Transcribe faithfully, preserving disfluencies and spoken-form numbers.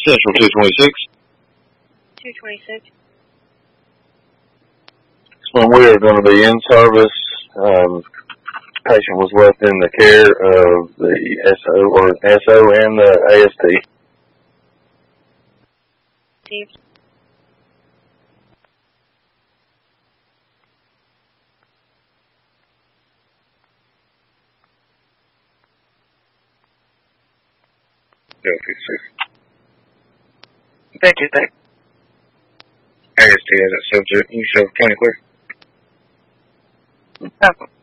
Central two twenty-six. two twenty-six. When we are going to be in service, um, patient was left in the care of the S O or S O and the A S T. Received. Thank you, thank you. A S T as a subject. You show county clerk. Okay.